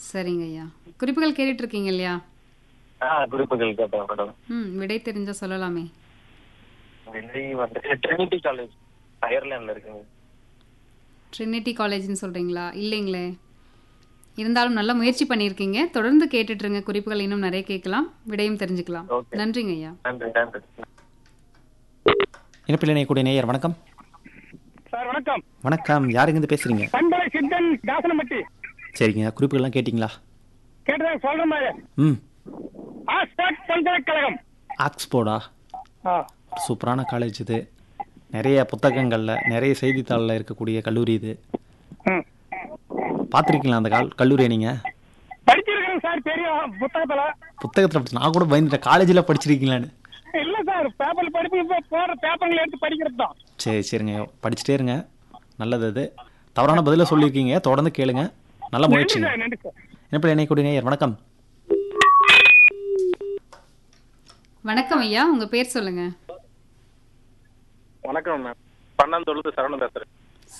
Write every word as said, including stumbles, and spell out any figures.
சரிங்க ஐயா. குறிப்புகள் கேட்டுட்டு இருக்கீங்க இல்லையா? ஆ குறிப்புகள் கேட்டேன் மேடம். ம் விடை தெரிஞ்சா சொல்லலாமே. விலை வந்துட்டு ட்ரினிட்டி காலேஜ் அயர்லாந்துல இருக்குங்க. ட்ரினிட்டி காலேஜ்னு சொல்கிறீங்களா? இல்லைங்களே. இருந்தாலும் நல்ல முயற்சி பண்ணியிருக்கீங்க. தொடர்ந்து கேட்டுட்ருங்க. குறிப்புகள் இன்னும் நிறைய கேட்கலாம். விடையும் தெரிஞ்சுக்கலாம். ஓகே, நன்றிங்க ஐயா. நன்றி நன்றி. இணைப்பில் இணையக்கூடிய நேயர் வணக்கம். சார் வணக்கம். வணக்கம். யாருங்கிருந்து பேசுறீங்க? பண்பலை சித்தன் தாசனம்பட்டி. சரிங்க. குறிப்புகள்லாம் கேட்டிங்களா? கேட்டுதான் சொல்ற மாதிரி. ம். ஆக்ஸ்போர்ட் பல்கலைக்கழகம். ஆக்ஸ்போர்டா? ஆ சூப்பரான காலேஜ் இது. நிறைய புத்தகங்களில் நிறைய செய்தித்தாளில் இருக்கக்கூடிய கல்லூரி இது. ம் பார்த்துருக்கீங்களா அந்த கால் கல்லூரியை நீங்கள்? படிச்சிருக்கேன் சார், தெரியும் புத்தகத்துல. புத்தகத்தில் படிச்சு நான் கூட பயந்துட்டேன் காலேஜில் படிச்சிருக்கீங்களான்னு. இல்ல சார், பேப்பர்ல படிப்பு இப்போ போற பேப்பர்ல எடுத்து படிக்கிறது தான். சரி சரிங்க, படிச்சுட்டே இருங்க. நல்லது. அது தவறான பதில சொல்லியிருக்கீங்க. தொடர்ந்து கேளுங்க. நல்ல நன்றி முயற்சிங்க. சார், நன்றி சார். இணைப்பில் இணையக்கூடிய நேயர் வணக்கம். வணக்கம் ஐயா. உங்கள் பேர் சொல்லுங்கள். வணக்கம் மேம். பன்னெண்டு தொழுது சரவணன் பேசுறேன்.